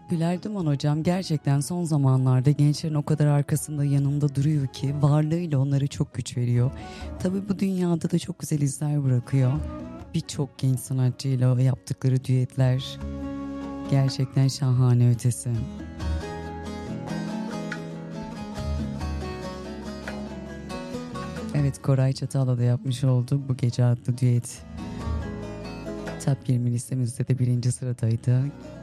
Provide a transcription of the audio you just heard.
Güler Duman hocam gerçekten son zamanlarda gençlerin o kadar arkasında yanında duruyor ki varlığıyla onlara çok güç veriyor. Tabii bu dünyada da çok güzel izler bırakıyor. Birçok genç sanatçıyla o yaptıkları düetler gerçekten şahane ötesi. Evet, Koray Çatal'la da yapmış oldu bu gece adlı düet. Top 20 listemizde de birinci sıradaydı.